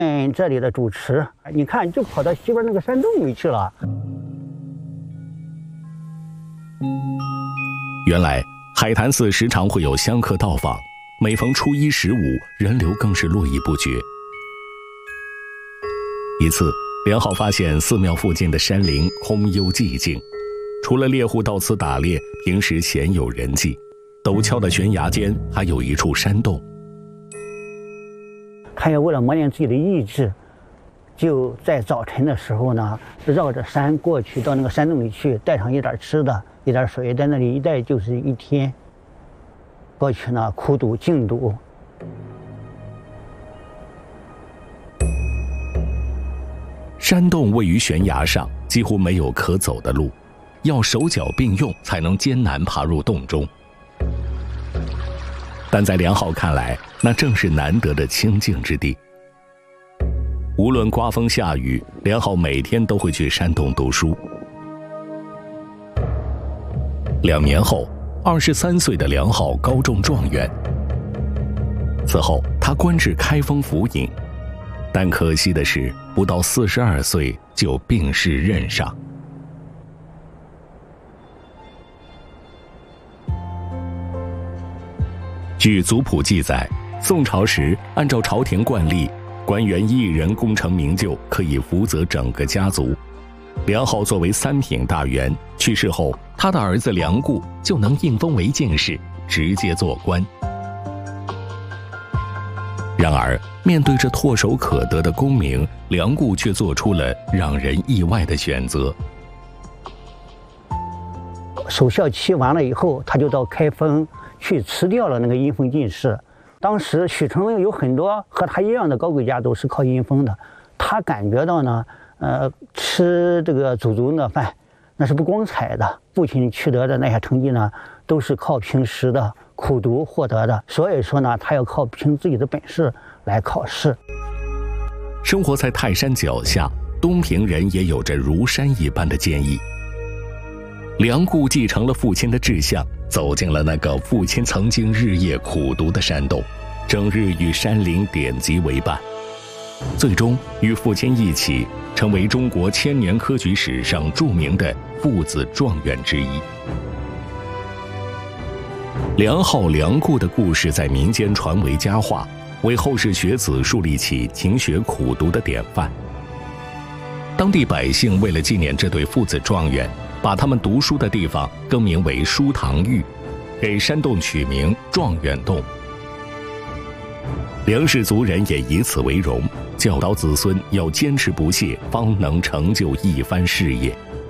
这里的主持，你看就跑到西边那个山洞里去了。 原来海坛寺时常会有香客到访，每逢初一、15，人流更是络绎不绝。一次，梁浩发现寺庙附近的山林空幽寂静，除了猎户到此打猎，平时鲜有人迹。陡峭的悬崖间还有一处山洞。 他也为了磨练自己的意志，就在早晨的时候呢，绕着山过去，到那个山洞里去，带上一点吃的，一点水，在那里一待就是一天。过去呢，苦读静读。 山洞位于悬崖上，几乎没有可走的路，要手脚并用才能艰难爬入洞中。但在梁浩看来，那正是难得的清静之地。无论刮风下雨，梁浩每天都会去山洞读书。2年后，23岁的梁浩高中状元。此后，他官至开封府尹，但可惜的是，不到42岁就病逝任上。据族谱记载，宋朝时按照朝廷惯例，官员一人功成名就，可以福泽整个家族。梁浩作为3品大员，去世后，他的儿子梁固就能应封为进士，直接做官。然而，面对这唾手可得的功名，梁固却做出了让人意外的选择。 守孝期完了以后，他就到开封去辞掉了那个阴封进士。当时许承文有很多和他一样的高贵家都是靠阴封的，他感觉到呢，吃这个祖宗的饭那是不光彩的，父亲取得的那些成绩呢，都是靠平时的苦读获得的，所以说呢，他要靠凭自己的本事来考试。 生活在泰山脚下，东平人也有着如山一般的坚毅。梁固继承了父亲的志向，走进了那个父亲曾经日夜苦读的山洞，整日与山林典籍为伴，最终与父亲一起成为中国千年科举史上著名的父子状元之一。梁浩、梁固的故事在民间传为佳话，为后世学子树立起勤学苦读的典范。当地百姓为了纪念这对父子状元，把他们读书的地方更名为书堂峪，给山洞取名状元洞。梁氏族人也以此为荣，教导子孙要坚持不懈，方能成就一番事业。